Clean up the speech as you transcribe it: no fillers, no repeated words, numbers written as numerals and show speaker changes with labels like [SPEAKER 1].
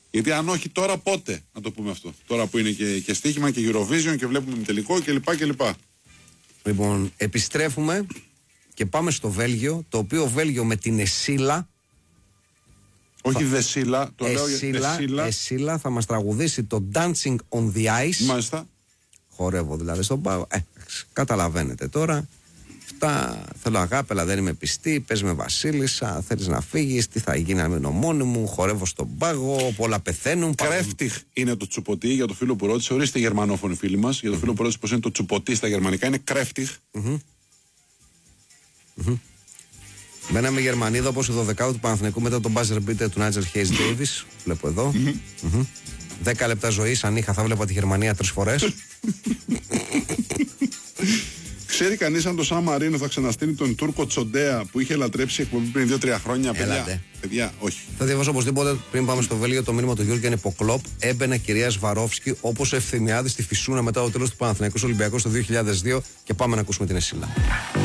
[SPEAKER 1] Γιατί αν όχι τώρα, πότε, να το πούμε αυτό. Τώρα που είναι και στοίχημα και Eurovision και βλέπουμε τελικό κλπ.
[SPEAKER 2] Λοιπόν, επιστρέφουμε και πάμε στο Βέλγιο, το οποίο Βέλγιο με την Εσίλα.
[SPEAKER 1] Όχι Δεσίλα, το λέω
[SPEAKER 2] Εσίλα θα μας τραγουδήσει το Dancing on the Ice.
[SPEAKER 1] Μάλιστα.
[SPEAKER 2] Χορεύω δηλαδή στον πάγο. Καταλαβαίνετε τώρα. Αυτά θέλω αγάπη, αλλά δεν είμαι πιστή. Πες με Βασίλισσα, θέλεις να φύγεις. Τι θα γίνει να μείνω μόνη μου. Χορεύω στον πάγο, πολλά πεθαίνουν.
[SPEAKER 1] Κρέφτιχ είναι το τσουποτί, για το φίλο που ρώτησε. Ορίστε γερμανόφωνοι φίλοι μας. Για το φίλο που ρώτησε πώς είναι το τσουποτί στα γερμανικά, είναι κρέφτιχ.
[SPEAKER 2] Μέναμε Γερμανίδα όπως η 12η του Παναθηναϊκού μετά τον buzzer beater του Νάτζερ Χέις Ντέιβις. Βλέπω εδώ. 10 λεπτά ζωής, αν είχα θα βλέπα τη Γερμανία 3 φορές.
[SPEAKER 1] Ξέρει κανείς αν το Σαν Μαρίνο θα ξαναστείλει τον Τούρκο Τσοντέα που είχε λατρέψει εκπομπή πριν 2-3 χρόνια? Παιδιά, όχι.
[SPEAKER 2] Θα διαβάσω οπωσδήποτε πριν πάμε στο Βέλγιο το μήνυμα του Γιούργεν Υποκλόπ. Έμπαινε κυρία Σβαρόφσκι όπως ο Ευθυμιάδης στη Φυσούνα μετά το τέλος του Παναθηναϊκού Ολυμπιακού το 2002. Και πάμε να ακούσουμε την Εσίλα.